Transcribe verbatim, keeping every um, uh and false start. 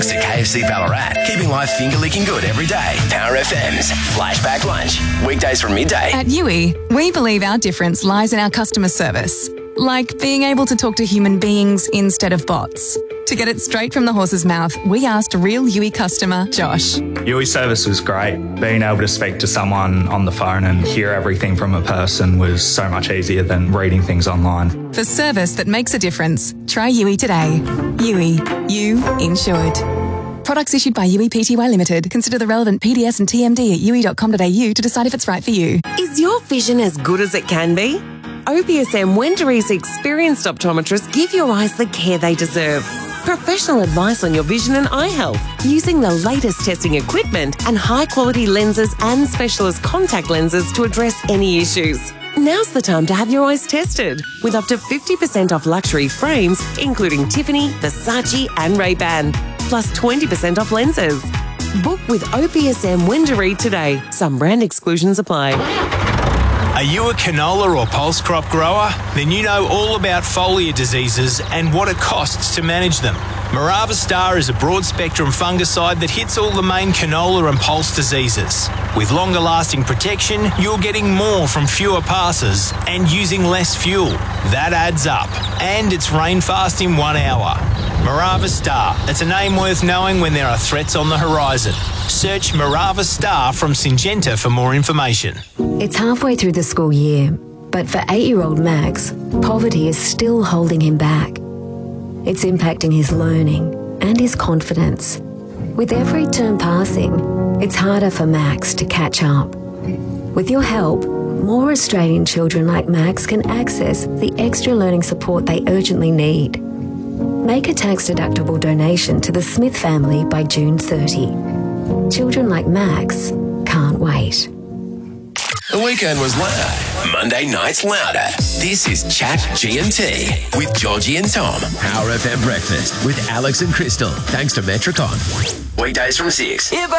To K F C Ballarat, keeping life finger-licking good every day. Power F M's Flashback Lunch, weekdays from midday. At U I, we believe our difference lies in our customer service, like being able to talk to human beings instead of bots. To get it straight from the horse's mouth, we asked real U I customer Josh. U I service was great. Being able to speak to someone on the phone and hear everything from a person was so much easier than reading things online. For service that makes a difference, try U I today. U I, you insured. Products issued by U I Pty Limited. Consider the relevant P D S and T M D at u i dot com dot a u to decide if it's right for you. Is your vision as good as it can be? O P S M Wendourie's experienced optometrists give your eyes the care they deserve. Professional advice on your vision and eye health using the latest testing equipment and high-quality lenses and specialist contact lenses to address any issues. Now's the time to have your eyes tested with up to fifty percent off luxury frames, including Tiffany, Versace and Ray-Ban, plus twenty percent off lenses. Book with O P S M Wendourie today. Some brand exclusions apply. Are you a canola or pulse crop grower? Then you know all about foliar diseases and what it costs to manage them. Morava Star is a broad-spectrum fungicide that hits all the main canola and pulse diseases. With longer-lasting protection, you're getting more from fewer passes and using less fuel. That adds up. And it's rain-fast in one hour. Morava Star. It's a name worth knowing when there are threats on the horizon. Search Morava Star from Syngenta for more information. It's halfway through the school year, but for eight-year-old Max, poverty is still holding him back. It's impacting his learning and his confidence. With every term passing, it's harder for Max to catch up. With your help, more Australian children like Max can access the extra learning support they urgently need. Make a tax-deductible donation to the Smith family by June thirtieth. Children like Max can't wait. The weekend was loud. Monday night's louder. This is Chat G M T with Georgie and Tom. Power F M Breakfast with Alex and Crystal. Thanks to Metricon. Weekdays from six.